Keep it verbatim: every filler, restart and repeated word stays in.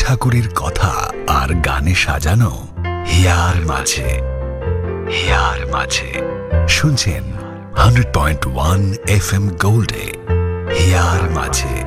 ঠাকুরের কথা আর গানে সাজানো হিয়ার মাঝে। হিয়ার মাঝে শুনছেন hundred point one F M গোল্ডে here মাঝে।